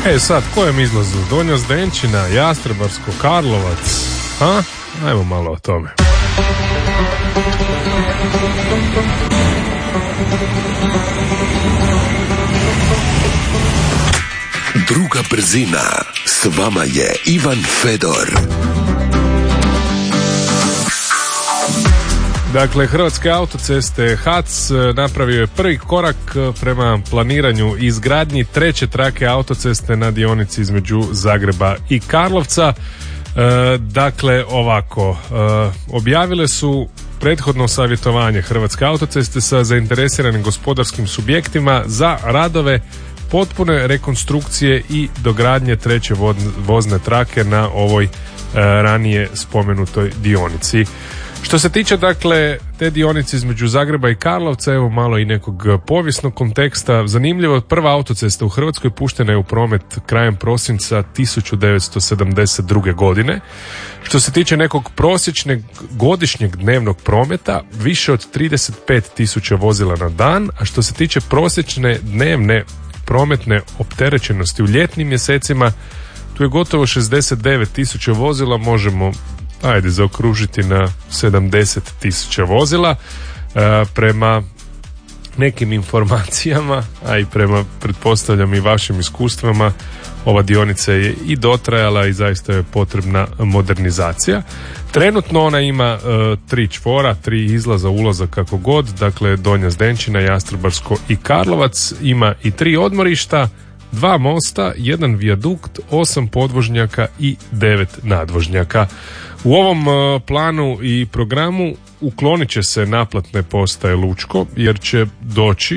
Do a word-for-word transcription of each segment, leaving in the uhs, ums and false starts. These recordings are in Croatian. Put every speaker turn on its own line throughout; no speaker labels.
E sad, kojem izlazu? Donja Zdenčina, Jastrebarsko, Karlovac? Ha? Ajmo malo o tome.
Druga brzina. S vama je Ivan Fedor.
Dakle, Hrvatske autoceste H A C napravio je prvi korak prema planiranju izgradnji treće trake autoceste na dionici između Zagreba i Karlovca. E, dakle, ovako, e, objavile su prethodno savjetovanje Hrvatske autoceste sa zainteresiranim gospodarskim subjektima za radove potpune rekonstrukcije i dogradnje treće vozne trake na ovoj e, ranije spomenutoj dionici. Što se tiče, dakle, te dionice između Zagreba i Karlovca, evo malo i nekog povijesnog konteksta. Zanimljivo, prva autocesta u Hrvatskoj puštena je u promet krajem prosinca tisuću devetsto sedamdeset druge. godine. Što se tiče nekog prosječnog godišnjeg dnevnog prometa, više od trideset pet tisuća vozila na dan, a što se tiče prosječne dnevne prometne opterećenosti u ljetnim mjesecima, tu je gotovo šezdeset devet tisuća vozila, možemo ajde zaokružiti na sedamdeset tisuća vozila. E, prema nekim informacijama, a i prema, pretpostavljam, i vašim iskustvama, ova dionica je i dotrajala i zaista je potrebna modernizacija. Trenutno ona ima e, tri čvora, tri izlaza, ulaza, kako god, dakle Donja Zdenčina, Jastrebarsko i Karlovac. Ima i tri odmorišta, dva mosta, jedan vijadukt, osam podvožnjaka i devet nadvožnjaka. U ovom uh, planu i programu uklonit će se naplatne postaje Lučko, jer će doći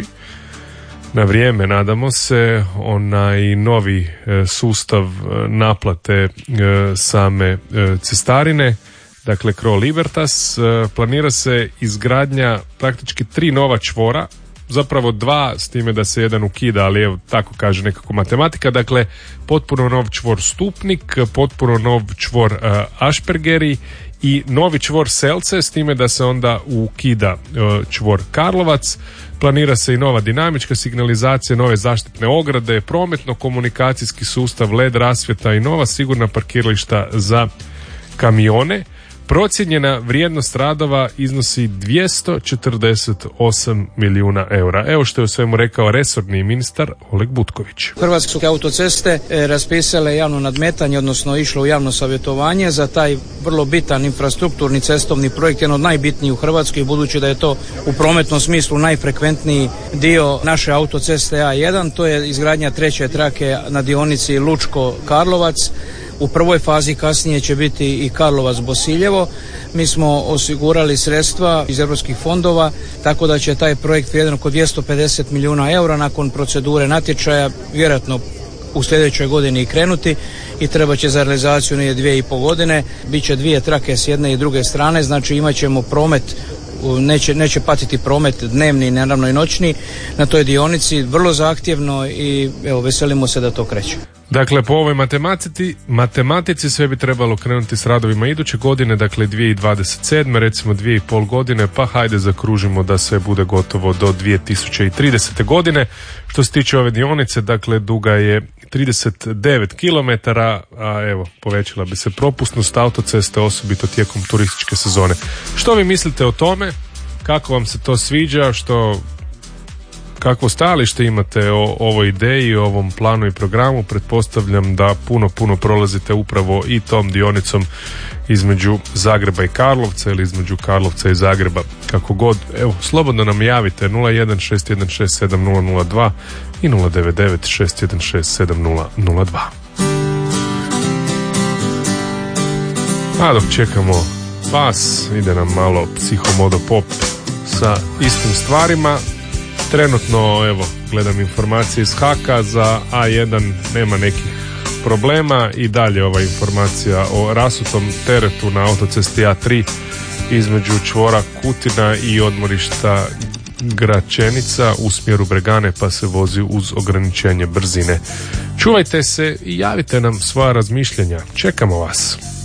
na vrijeme, nadamo se, onaj novi uh, sustav uh, naplate uh, same uh, cestarine, dakle Cro Libertas. Uh, planira se izgradnja praktički tri nova čvora, zapravo dva, s time da se jedan ukida, ali evo tako kaže nekako matematika. Dakle, potpuno nov čvor Stupnik, potpuno nov čvor uh, Ašpergeri i novi čvor Selce, s time da se onda ukida uh, čvor Karlovac. Planira se i nova dinamička signalizacija, nove zaštitne ograde, prometno-komunikacijski sustav, L E D rasvjeta i nova sigurna parkirališta za kamione. Procijenjena vrijednost radova iznosi dvjesto četrdeset osam milijuna eura. Evo što je u svemu rekao resorni ministar Oleg Butković.
Hrvatske autoceste raspisale javno nadmetanje, odnosno išlo u javno savjetovanje za taj vrlo bitan infrastrukturni cestovni projekt, jedan od najbitnijih u Hrvatskoj, budući da je to u prometnom smislu najfrekventniji dio naše autoceste A jedan. To je izgradnja treće trake na dionici Lučko-Karlovac. U prvoj fazi kasnije će biti i Karlovac-Bosiljevo. Mi smo osigurali sredstva iz europskih fondova, tako da će taj projekt vrijedan oko dvjesto pedeset milijuna eura nakon procedure natječaja vjerojatno u sljedećoj godini i krenuti i treba će za realizaciju nije dvije i pol godine. Biće dvije trake s jedne i druge strane, znači imat ćemo promet, neće, neće patiti promet dnevni, naravno i noćni na toj dionici, vrlo zahtjevno i evo veselimo se da to kreće.
Dakle, po ovoj matematici, matematici sve bi trebalo krenuti s radovima iduće godine, dakle dvije tisuće dvadeset sedme, recimo dvije i pol godine, pa hajde zakružimo da sve bude gotovo do dvije tisuće tridesete. godine. Što se tiče ove dionice, dakle duga je trideset devet kilometara, a evo, povećala bi se propusnost autoceste, osobito tijekom turističke sezone. Što vi mislite o tome? Kako vam se to sviđa? Što... Kakvo stajalište imate o ovoj ideji, o ovom planu i programu? Pretpostavljam da puno, puno prolazite upravo i tom dionicom između Zagreba i Karlovca ili između Karlovca i Zagreba, kako god. Evo, slobodno nam javite nula jedan šest jedan šest sedam nula nula dva i nula devet devet šest jedan šest sedam nula nula dva. A dok čekamo vas, ide nam malo Psihomodo Pop sa istim stvarima. Trenutno, evo, gledam informacije iz Haka, za A jedan nema nekih problema i dalje ova informacija o rasutom teretu na autocesti A tri između čvora Kutina i odmorišta Gračenica u smjeru Bregane, pa se vozi uz ograničenje brzine. Čuvajte se i javite nam svoja razmišljenja. Čekamo vas.